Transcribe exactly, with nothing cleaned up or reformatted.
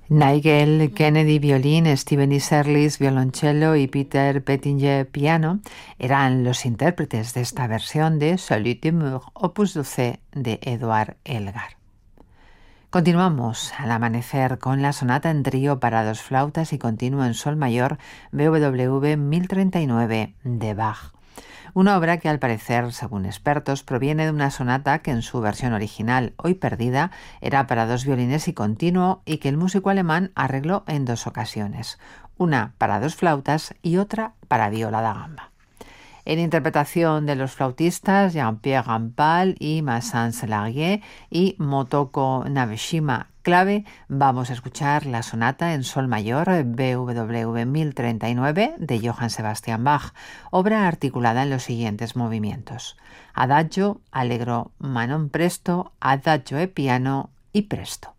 Nigel Kennedy violín, Steven Isserlis violonchelo y Peter Pettinger piano eran los intérpretes de esta versión de Salut d'Amour, opus doce de Édouard Elgar. Continuamos al amanecer con la sonata en trío para dos flautas y continuo en sol mayor B W V mil treinta y nueve de Bach. Una obra que al parecer, según expertos, proviene de una sonata que en su versión original, hoy perdida, era para dos violines y continuo y que el músico alemán arregló en dos ocasiones, una para dos flautas y otra para viola da gamba. En interpretación de los flautistas Jean-Pierre Rampal y Maxence Larguier y Motoko Nabeshima clave, vamos a escuchar la sonata en sol mayor B W V mil treinta y nueve de Johann Sebastian Bach, obra articulada en los siguientes movimientos: Adagio, Allegro, Manon presto, Adagio e piano y presto.